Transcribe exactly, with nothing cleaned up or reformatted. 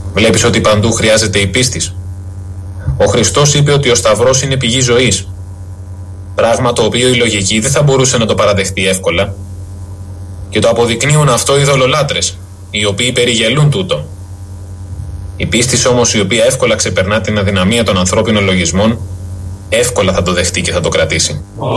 Βλέπεις ότι παντού χρειάζεται η πίστη. Ο Χριστός είπε ότι ο Σταυρός είναι πηγή ζωής. Πράγμα το οποίο η λογική δεν θα μπορούσε να το παραδεχτεί εύκολα. Και το αποδεικνύουν αυτό οι ειδωλολάτρες, οι οποίοι περιγελούν τούτο. Η πίστη όμως, η οποία εύκολα ξεπερνά την αδυναμία των ανθρώπινων λογισμών, εύκολα θα το δεχτεί και θα το κρατήσει.